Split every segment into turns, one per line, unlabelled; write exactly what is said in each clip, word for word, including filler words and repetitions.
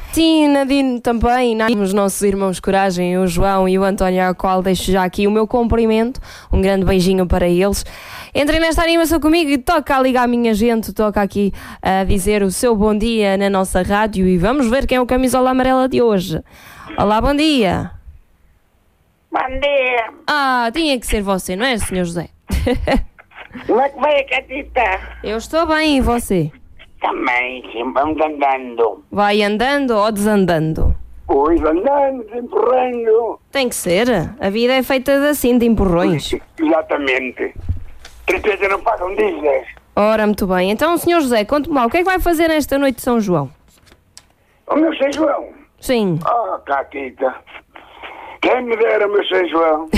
Sim, Nadine também, os nossos irmãos Coragem, o João e o António, ao qual deixo já aqui o meu cumprimento, um grande beijinho para eles. Entrem nesta animação comigo e toca a ligar a minha gente, toca aqui a dizer o seu bom dia na nossa rádio e vamos ver quem é o camisola amarela de hoje. Olá, bom dia.
Bom dia.
Ah, tinha que ser você, não é, senhor José?
Como é que vai a Catita?
Eu estou bem, e você?
Também, sempre vamos andando.
Vai andando ou desandando?
Pois, andando, empurrando.
Tem que ser. A vida é feita assim, de empurrões.
Exatamente. Tristeza não passam dias.
Ora, muito bem. Então, senhor José, conte-me lá, o que é que vai fazer nesta noite de São João?
O meu São João?
Sim.
Ah, Catita. Quem me dera o meu São João?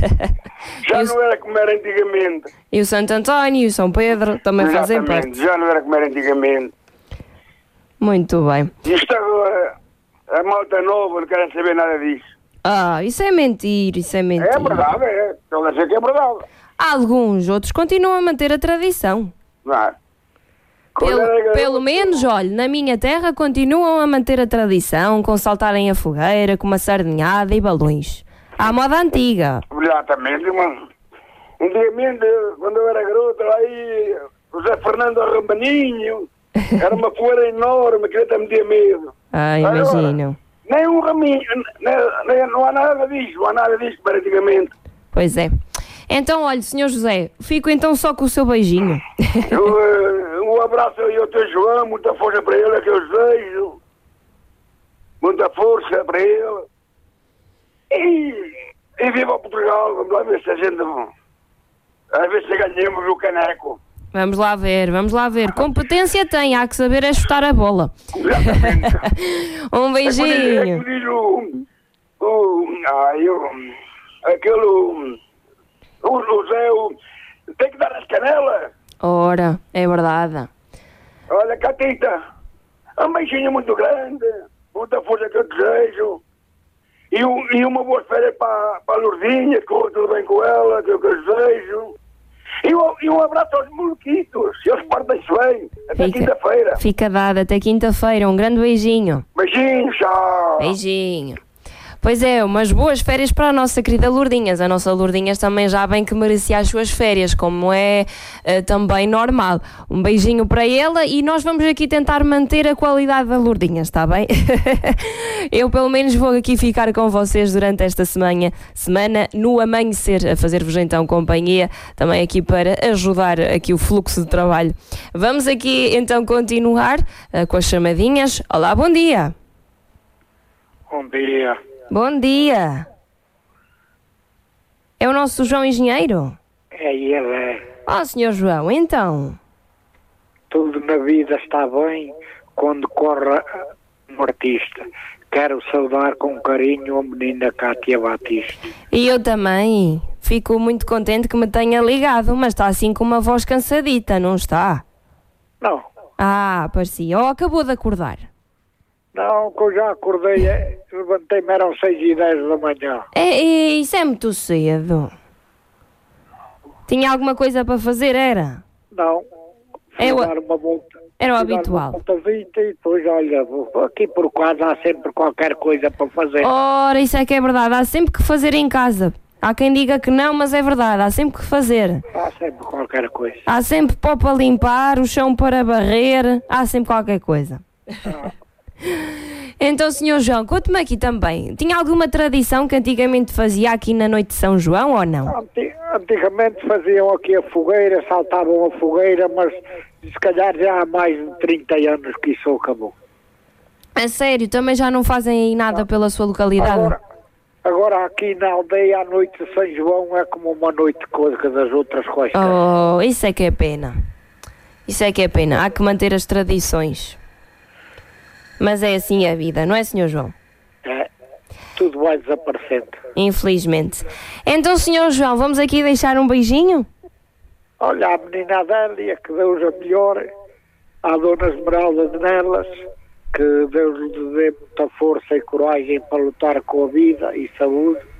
Já não era como era antigamente.
E o Santo António e o São Pedro também fazem parte.
Já não era como era antigamente.
Muito bem.
Isto agora, a malta nova não querem saber nada disso.
Ah, isso é mentira, isso é mentira.
É verdade, é. Estou a dizer que é verdade.
Alguns, outros continuam a manter a tradição.
Não.
Pelo, pelo menos, olha, na minha terra continuam a manter a tradição com saltarem a fogueira, com uma sardinhada e balões. À moda antiga.
Exatamente, mano. Antigamente, quando eu era garoto, aí o Zé Fernando Ramaninho, era uma poeira enorme, que até me tinha medo.
Ah, imagino.
Nem um raminho, nem, nem, não há nada disso, não há nada disso para antigamente.
Pois é. Então, olha, senhor José, fico então só com o seu beijinho.
eu, um abraço aí ao teu João, muita força para ele, é que eu desejo. Muita força para ele. E, e viva Portugal, vamos lá ver se a gente... A ver se ganhamos o caneco.
Vamos lá ver, vamos lá ver. Competência tem, há que saber é chutar a bola.
Exatamente.
Um beijinho.
É que diz o... o ai, o... Aquele... O, o Zé, o, tem que dar as canelas.
Ora, é verdade.
Olha, Catita, um beijinho muito grande, muita força que eu desejo. E, um, e uma boa férias para a Lourdinha, que corre tudo bem com ela, que é o que eu desejo. E um, e um abraço aos molequitos, eles partem-se bem. Até
Fica,
quinta-feira.
Fica dado, até quinta-feira. Um grande beijinho.
Beijinho, tchau.
Beijinho. Pois é, umas boas férias para a nossa querida Lourdinhas. A nossa Lourdinhas também já bem que merecia as suas férias, como é uh, também normal. Um beijinho para ela e nós vamos aqui tentar manter a qualidade da Lourdinhas, está bem? Eu pelo menos vou aqui ficar com vocês durante esta semana, semana no amanhecer, a fazer-vos então companhia, também aqui para ajudar aqui o fluxo de trabalho. Vamos aqui então continuar uh, com as chamadinhas. Olá, bom dia.
Bom dia.
Bom dia. É o nosso João Engenheiro?
É ele, é.
Oh, senhor João, então?
Tudo na vida está bem quando corre um artista. Quero saudar com carinho a menina Cátia Batista.
E eu também. Fico muito contente que me tenha ligado, mas está assim com uma voz cansadita, não está?
Não.
Ah, parecia. Ou acabou de acordar?
Não, que eu já acordei, levantei-me, eram seis e dez da manhã.
É, é, isso é muito cedo. Tinha alguma coisa para fazer, era?
Não,
é o,
dar uma volta,
era o habitual.
Uma voltavita e depois, olha, vou, aqui por casa há sempre qualquer coisa para fazer.
Ora, isso é que é verdade, há sempre que fazer em casa. Há quem diga que não, mas é verdade, há sempre que fazer.
Há sempre qualquer coisa.
Há sempre pó para limpar, o chão para varrer, há sempre qualquer coisa.
Ah.
Então, senhor João, conte-me aqui também. Tinha alguma tradição que antigamente fazia aqui na noite de São João ou não?
Antigamente faziam aqui a fogueira, saltavam a fogueira, mas se calhar já há mais de trinta anos que isso acabou.
A sério? Também já não fazem aí nada não. Pela sua localidade?
Agora, agora aqui na aldeia a noite de São João é como uma noite coisa das outras coisas.
Oh, isso é que é pena. Isso é que é pena. Há que manter as tradições. Mas é assim a vida, não é, senhor João?
É, tudo vai desaparecendo.
Infelizmente. Então, senhor João, vamos aqui deixar um beijinho?
Olha, a menina Adélia, que Deus a melhore, à dona Esmeralda de Nelas, que Deus lhe dê muita força e coragem para lutar com a vida e saúde,